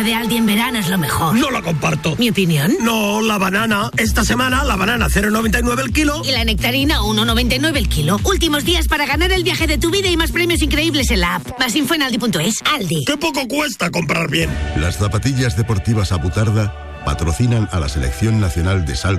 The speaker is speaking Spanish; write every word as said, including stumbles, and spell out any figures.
de Aldi en verano es lo mejor. No lo comparto. ¿Mi opinión? No, la banana. Esta semana la banana cero coma noventa y nueve el kilo. Y la nectarina uno coma noventa y nueve el kilo. Últimos días para ganar el viaje de tu vida y más premios increíbles en la app. Más info en aldi punto es. Aldi. ¡Qué poco cuesta comprar bien! Las zapatillas deportivas Abutarda patrocinan a la Selección Nacional de Salto